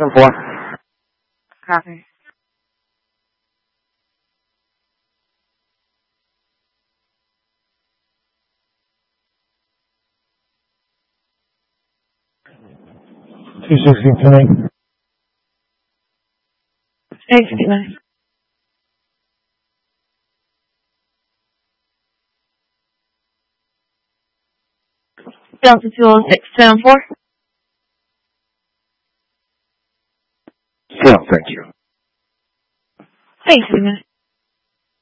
4. Copy. $2.60 $8.59. Delta 20674. Sale, thank you. $8.59.